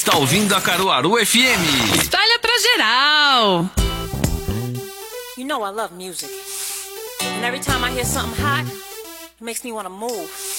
Está ouvindo a Caruaru FM. Espalha pra geral. You know I love music. And every time I hear something hot, it makes me want to move.